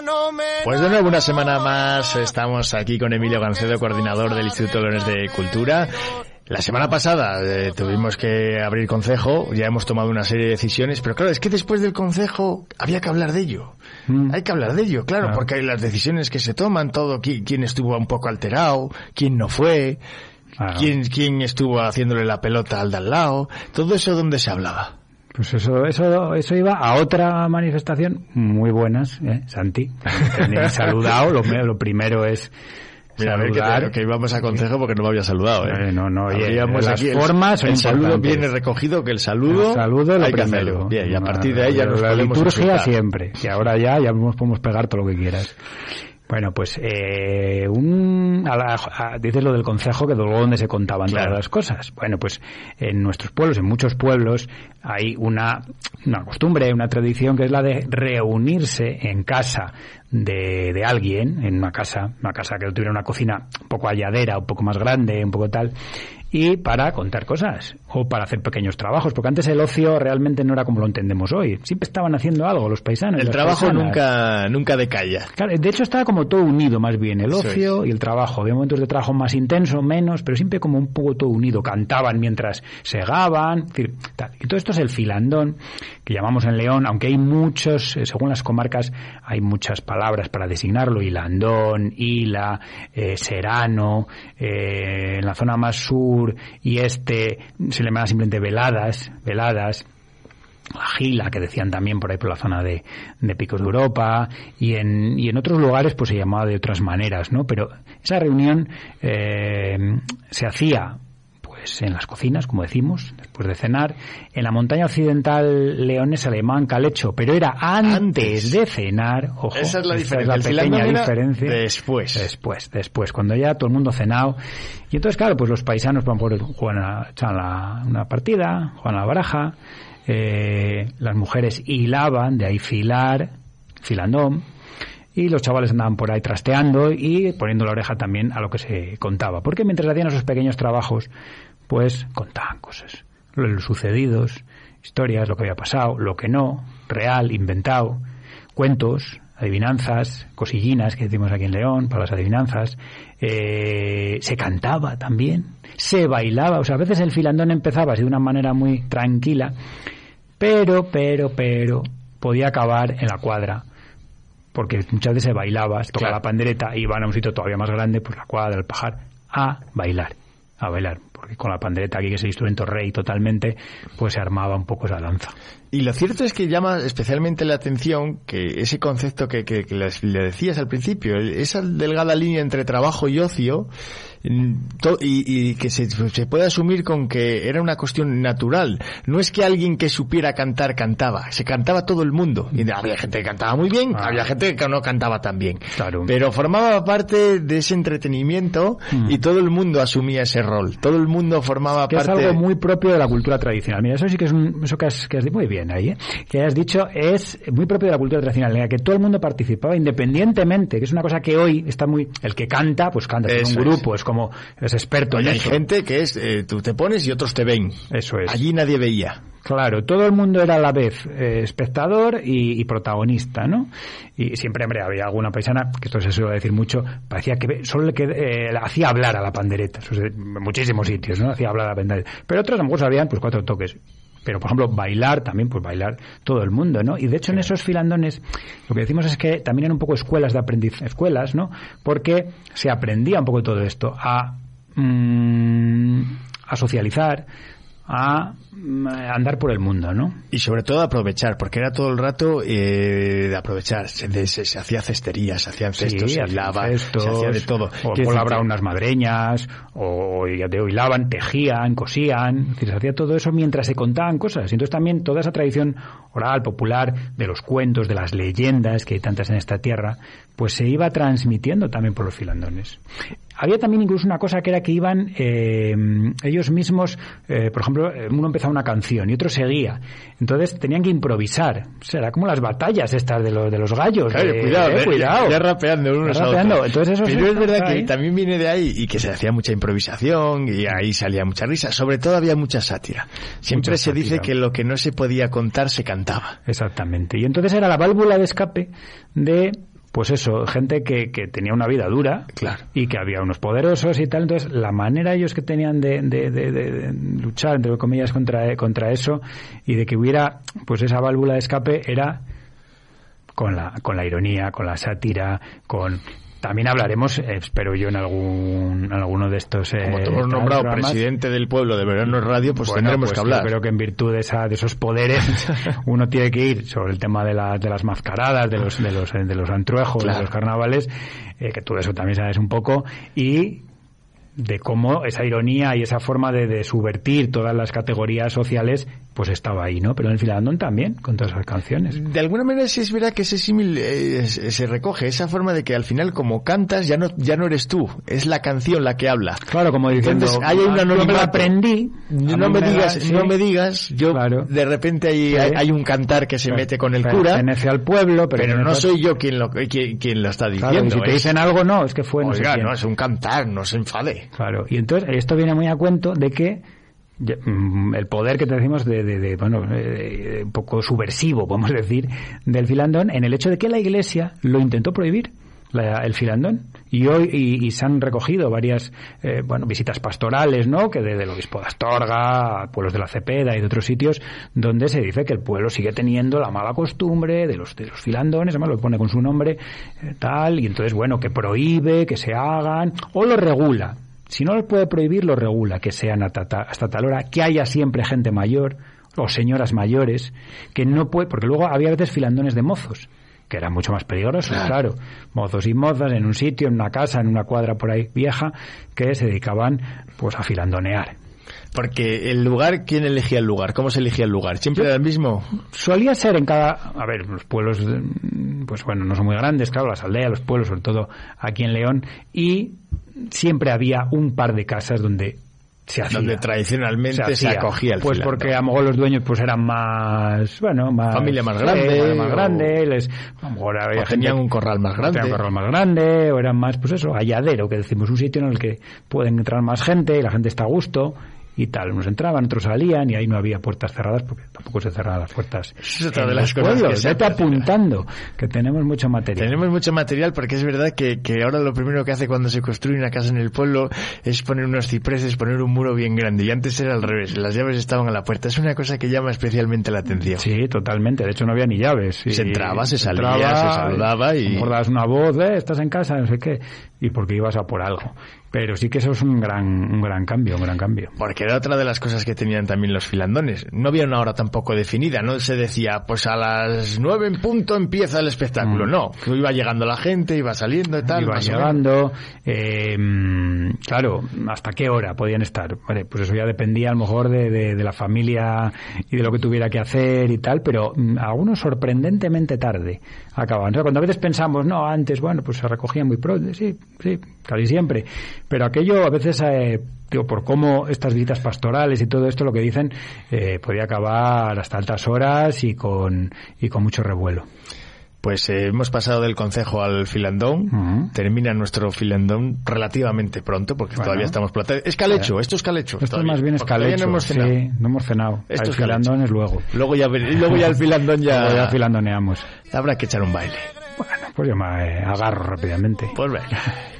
Pues de nuevo una semana más estamos aquí con Emilio Gancedo, coordinador del Instituto Leones de Cultura. La semana pasada tuvimos que abrir concejo, ya hemos tomado una serie de decisiones, pero claro, es que después del concejo había que hablar de ello. Hay que hablar de ello, claro, porque hay las decisiones que se toman, todo, quién estuvo un poco alterado, quién no fue, quién estuvo haciéndole la pelota al de al lado, todo eso, ¿dónde se hablaba? Pues eso iba a otra manifestación muy buenas, Santi. Me he saludado, lo primero es mira, a ver que íbamos a consejo porque no me había saludado, No, las aquí formas el saludo viene recogido, que el saludo lo hay primero. Que hacerlo. Bien, y a partir de ahí ya nos la podemos liturgia insultar. siempre, y ahora ya nos podemos pegar todo lo que quieras. Bueno, pues dices lo del concejo, que de luego donde se contaban todas las cosas. Bueno, pues en nuestros pueblos, en muchos pueblos, hay una costumbre, una tradición que es la de reunirse en casa de alguien, en una casa que tuviera una cocina un poco halladera, un poco más grande, un poco tal, y para contar cosas o para hacer pequeños trabajos, porque antes el ocio realmente no era como lo entendemos hoy. Siempre estaban haciendo algo los paisanos. El trabajo nunca decaya. Claro, de hecho estaba como todo unido más bien, el ocio y el trabajo. Había momentos de trabajo más intenso, menos, pero siempre como un poco todo unido. Cantaban mientras segaban, tal. Y todo esto es el filandón, que llamamos en León, aunque hay muchos, según las comarcas, hay muchas palabras para designarlo: hilandón, hila, serano, en la zona más sur y se le llama simplemente veladas, la gila, que decían también por ahí por la zona de Picos de Europa, y en otros lugares pues se llamaba de otras maneras, ¿no? Pero esa reunión se hacía pues en las cocinas, como decimos, después de cenar. En la montaña occidental leonesa le llamaban calecho, pero era antes de cenar. Ojo, esa es la diferencia, es la pequeña diferencia. Después, cuando ya todo el mundo ha cenado. Y entonces, claro, pues los paisanos juegan una partida, juegan a la baraja, las mujeres hilaban, de ahí filandón, y los chavales andaban por ahí trasteando y poniendo la oreja también a lo que se contaba, porque mientras hacían esos pequeños trabajos pues contaban cosas, los sucedidos, historias, lo que había pasado, lo que no, real, inventado, cuentos, adivinanzas, cosillinas que decimos aquí en León para las adivinanzas. Se cantaba también, se bailaba, o sea, a veces el filandón empezaba así de una manera muy tranquila, pero podía acabar en la cuadra, porque muchas veces se bailaba, se tocaba la pandereta, y iban a un sitio todavía más grande, pues la cuadra, el pajar, a bailar, porque con la pandereta aquí, que es el instrumento rey totalmente, pues se armaba un poco esa danza. Y lo cierto es que llama especialmente la atención que ese concepto que le decías al principio, esa delgada línea entre trabajo y ocio, y que se puede asumir con que era una cuestión natural. No es que alguien que supiera cantar cantaba, se cantaba todo el mundo. Y había gente que cantaba muy bien, había gente que no cantaba tan bien. Claro. Pero formaba parte de ese entretenimiento y todo el mundo asumía ese rol. Todo el mundo formaba que parte. Es algo muy propio de la cultura tradicional. Mira, eso sí que es eso que has dicho muy bien ahí, que has dicho, es muy propio de la cultura tradicional, en la que todo el mundo participaba independientemente, que es una cosa que hoy está muy. El que canta, pues canta en un grupo, es como es experto en eso. Hay gente que tú te pones y otros te ven. Eso es. Allí nadie veía. Claro, todo el mundo era a la vez espectador y protagonista, ¿no? Y siempre, hombre, había alguna paisana, que esto se suele decir mucho, parecía que solo le hacía hablar a la pandereta, eso es, en muchísimos sitios, ¿no? Hacía hablar a la pandereta. Pero otros a lo mejor sabían pues 4 toques. Pero, por ejemplo, bailar también, pues bailar todo el mundo, ¿no? Y de hecho en esos filandones lo que decimos es que también eran un poco escuelas de aprendizaje, ¿no? Porque se aprendía un poco todo esto a socializar, a andar por el mundo, ¿no? Y sobre todo aprovechar, porque era todo el rato de aprovechar. Se hacía cestería, se hacían cestos, se hilaba, se hacía de todo. O labraban unas madreñas, o hilaban, tejían, cosían, es decir, se hacía todo eso mientras se contaban cosas. Y entonces también toda esa tradición oral, popular, de los cuentos, de las leyendas, que hay tantas en esta tierra, pues se iba transmitiendo también por los filandones. Había también incluso una cosa que era que iban ellos mismos, por ejemplo, uno empezaba una canción y otro seguía. Entonces tenían que improvisar. O sea, era como las batallas estas de los gallos. Claro, cuidado. Ya rapeando unos a otros. Entonces eso pero es verdad que también viene de ahí y que se hacía mucha improvisación y ahí salía mucha risa. Sobre todo había mucha sátira. Siempre se dice que lo que no se podía contar se cantaba. Exactamente. Y entonces era la válvula de escape de pues eso, gente que tenía una vida dura, claro, y que había unos poderosos y tal. Entonces, la manera ellos que tenían de luchar, entre comillas, contra eso, y de que hubiera pues esa válvula de escape, era con la ironía, con la sátira, También hablaremos, espero yo, en alguno de estos... Como te hemos nombrado presidente del pueblo de Verano Radio, pues tendremos que hablar. Yo creo que en virtud de esos poderes uno tiene que ir sobre el tema de las mascaradas, de los antruejos, claro, de los carnavales, que todo eso también sabes un poco, y de cómo esa ironía y esa forma de subvertir todas las categorías sociales pues estaba ahí, ¿no? Pero en el Filandón también, con todas esas canciones. De alguna manera sí es verdad que ese símil se recoge, esa forma de que al final como cantas ya no eres tú, es la canción la que habla. Claro, como diciendo, entonces hay una yo me la aprendí, no me digas, yo claro, de repente hay un cantar que se mete con el cura, pertenece al pueblo, pero no soy yo quien lo está diciendo. Claro, y si te dicen algo, no, es que fue no sé quién. No, es un cantar, no se enfade. Claro, y entonces esto viene muy a cuento de que el poder que te decimos un poco subversivo, podemos decir, del Filandón, en el hecho de que la Iglesia lo intentó prohibir, el Filandón, y se han recogido varias visitas pastorales, ¿no?, que desde el obispo de Astorga, pueblos de la Cepeda y de otros sitios, donde se dice que el pueblo sigue teniendo la mala costumbre de los filandones, además lo pone con su nombre, tal, y entonces que prohíbe que se hagan o lo regula. Si no lo puede prohibir, lo regula, que sean hasta tal hora, que haya siempre gente mayor o señoras mayores, que no puede, porque luego había veces filandones de mozos, que eran mucho más peligrosos, claro. Mozos y mozas en un sitio, en una casa, en una cuadra por ahí vieja, que se dedicaban pues a filandonear. Porque el lugar, ¿quién elegía el lugar? ¿Cómo se elegía el lugar? ¿Siempre era el mismo? Solía ser en cada... A ver, los pueblos, pues no son muy grandes, claro, las aldeas, los pueblos, sobre todo aquí en León, y siempre había un par de casas donde se hacía. Donde tradicionalmente se acogía el pues filandón. Porque a lo mejor los dueños pues eran más familia más grande, más grande, a lo mejor había tenían un corral más grande, o eran más, pues eso, halladero, que decimos, un sitio en el que pueden entrar más gente y la gente está a gusto y tal. Unos entraban, otros salían, y ahí no había puertas cerradas, porque tampoco se cerraban las puertas. Es otra de las cosas que vete apuntando, que tenemos mucho material. Tenemos mucho material, porque es verdad que ahora lo primero que hace cuando se construye una casa en el pueblo es poner unos cipreses, poner un muro bien grande, y antes era al revés, las llaves estaban a la puerta. Es una cosa que llama especialmente la atención. Sí, totalmente, de hecho no había ni llaves. Se entraba, se salía, se saludaba y... Dabas una voz, estás en casa, no sé qué, y porque ibas a por algo. Pero sí que eso es un gran cambio. Porque era otra de las cosas que tenían también los filandones. No había una hora tampoco definida, no se decía, pues a las 9 en punto empieza el espectáculo. No, que iba llegando la gente, iba saliendo y tal. Iba llegando, claro, ¿hasta qué hora podían estar? Vale, pues eso ya dependía a lo mejor de la familia y de lo que tuviera que hacer y tal, pero algunos sorprendentemente tarde acababan. O sea, cuando a veces pensamos, no, antes, pues se recogían muy pronto, sí, casi siempre. Pero aquello a veces, por cómo estas visitas pastorales y todo esto, lo que dicen, podía acabar hasta altas horas y con mucho revuelo. Pues hemos pasado del concejo al filandón. Uh-huh. Termina nuestro filandón relativamente pronto, porque todavía estamos platados. Es calecho, esto es calecho. Esto todavía. Más bien es calecho. No hemos cenado. Sí, no hemos cenado. Esto es filandón es luego. Luego ya el filandón ya... Luego ya filandoneamos. Habrá que echar un baile. Bueno, pues yo me agarro rápidamente. Pues venga.